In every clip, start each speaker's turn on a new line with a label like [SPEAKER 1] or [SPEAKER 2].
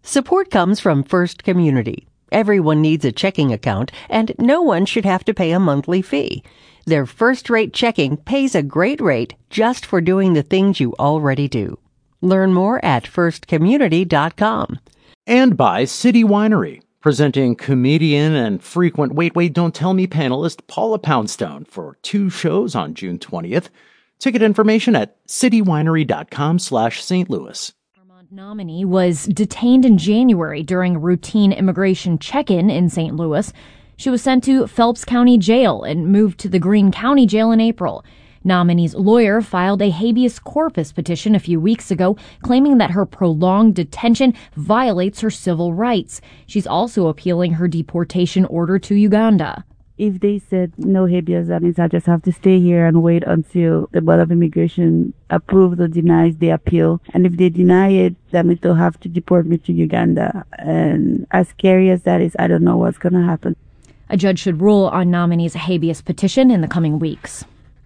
[SPEAKER 1] Support comes from First Community. Everyone needs a checking account, and no one should have to pay a monthly fee. Their first-rate checking pays a great rate just for doing the things you already do. Learn more at firstcommunity.com.
[SPEAKER 2] And by City Winery, presenting comedian and frequent Wait, Don't Tell Me panelist Paula Poundstone for 2 shows on June 20th. Ticket information at citywinery.com/St. Louis.
[SPEAKER 3] Vermont nominee was detained in January during a routine immigration check-in in St. Louis. She was sent to Phelps County Jail and moved to the Greene County Jail in April. Nominee's lawyer filed a habeas corpus petition a few weeks ago, claiming that her prolonged detention violates her civil rights. She's also appealing her deportation order to Uganda.
[SPEAKER 4] If they said no habeas, that means I just have to stay here and wait until the Board of Immigration approves or denies the appeal. And if they deny it, that means they'll have to deport me to Uganda. And as scary as that is, I don't know what's going to happen.
[SPEAKER 3] A judge should rule on nominee's habeas petition in the coming weeks.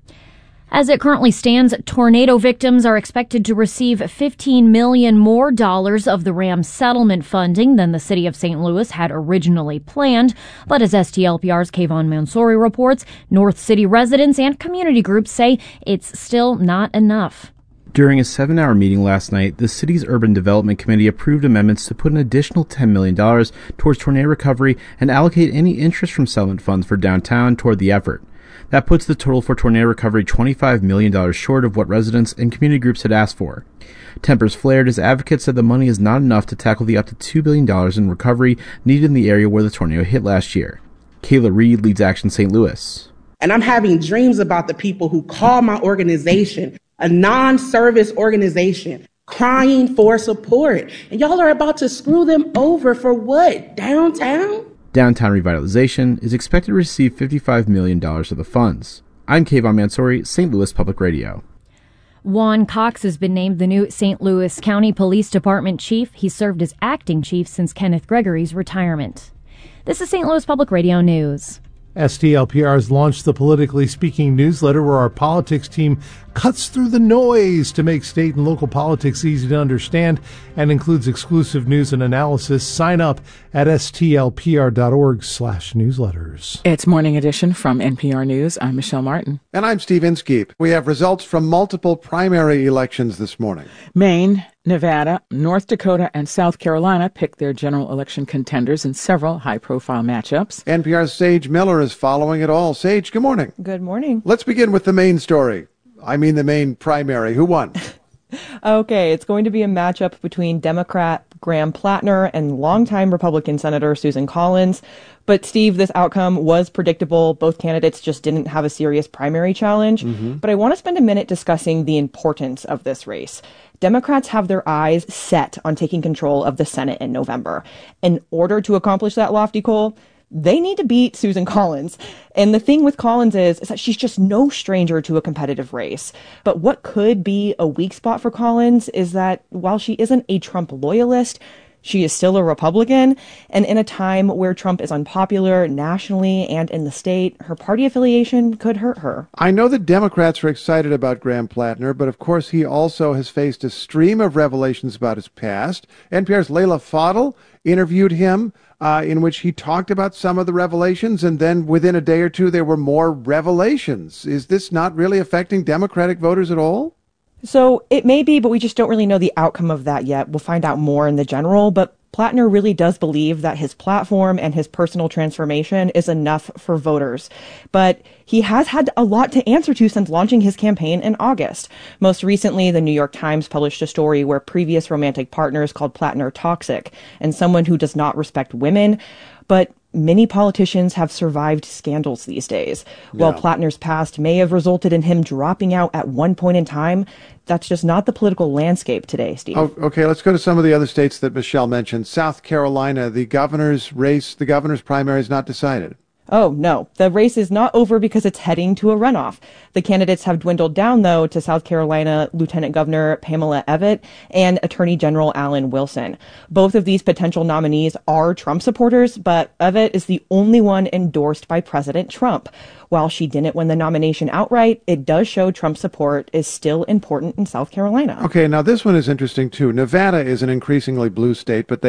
[SPEAKER 3] As it currently stands, tornado victims are expected to receive $15 million more of the RAM settlement funding than the city of St. Louis had originally planned. But as STLPR's Kayvon Mansouri reports, North City residents and community groups say it's still not enough.
[SPEAKER 5] During a 7-hour meeting last night, the city's Urban Development Committee approved amendments to put an additional $10 million towards tornado recovery and allocate any interest from settlement funds for downtown toward the effort. That puts the total for tornado recovery $25 million short of what residents and community groups had asked for. Tempers flared as advocates said the money is not enough to tackle the up to $2 billion in recovery needed in the area where the tornado hit last year. Kayla Reed leads Action St. Louis.
[SPEAKER 6] And I'm having dreams about the people who call my organization a non-service organization, crying for support. And y'all are about to screw them over for what? Downtown?
[SPEAKER 5] Downtown Revitalization is expected to receive $55 million of the funds. I'm Kayvon Mansouri, St. Louis Public Radio.
[SPEAKER 3] Juan Cox has been named the new St. Louis County Police Department chief. He served as acting chief since Kenneth Gregory's retirement. This is St. Louis Public Radio News.
[SPEAKER 7] STLPR has launched the Politically Speaking newsletter, where our politics team cuts through the noise to make state and local politics easy to understand, and includes exclusive news and analysis. Sign up at stlpr.org/newsletters.
[SPEAKER 8] It's Morning Edition from NPR News. I'm Michelle Martin.
[SPEAKER 9] And I'm Steve Inskeep. We have results from multiple primary elections this morning.
[SPEAKER 8] Maine, Nevada, North Dakota, and South Carolina picked their general election contenders in several high-profile matchups.
[SPEAKER 9] NPR's Sage Miller is following it all. Sage, good morning.
[SPEAKER 10] Good morning.
[SPEAKER 9] Let's begin with the Maine story. I mean the Maine primary. Who won?
[SPEAKER 10] Okay, it's going to be a matchup between Democrat Graham Plattner and longtime Republican Senator Susan Collins. But, Steve, this outcome was predictable. Both candidates just didn't have a serious primary challenge. But I want to spend a minute discussing the importance of this race. Democrats have their eyes set on taking control of the Senate in November. In order to accomplish that lofty goal, they need to beat Susan Collins. And the thing with Collins is that she's just no stranger to a competitive race. But what could be a weak spot for Collins is that while she isn't a Trump loyalist, she is still a Republican. And in a time where Trump is unpopular nationally and in the state, her party affiliation could hurt her.
[SPEAKER 9] I know that Democrats are excited about Graham Plattner, but of course he also has faced a stream of revelations about his past. NPR's Leila Fadel interviewed him, in which he talked about some of the revelations, and then within a day or two there were more revelations. Is this not really affecting Democratic voters at all?
[SPEAKER 10] So it may be, but we just don't really know the outcome of that yet. We'll find out more in the general, but Plattner really does believe that his platform and his personal transformation is enough for voters. But he has had a lot to answer to since launching his campaign in August. Most recently, the New York Times published a story where previous romantic partners called Plattner toxic and someone who does not respect women. But many politicians have survived scandals these days. While Plattner's past may have resulted in him dropping out at one point in time, that's just not the political landscape today, Steve.
[SPEAKER 9] Oh, okay, let's go to some of the other states that Michelle mentioned. South Carolina, the governor's race, the governor's primary is not decided.
[SPEAKER 10] Oh, no. The race is not over because it's heading to a runoff. The candidates have dwindled down, though, to South Carolina Lieutenant Governor Pamela Evette and Attorney General Alan Wilson. Both of these potential nominees are Trump supporters, but Evette is the only one endorsed by President Trump. While she didn't win the nomination outright, it does show Trump support is still important in South Carolina.
[SPEAKER 9] Okay, now this one is interesting, too. Nevada is an increasingly blue state, but they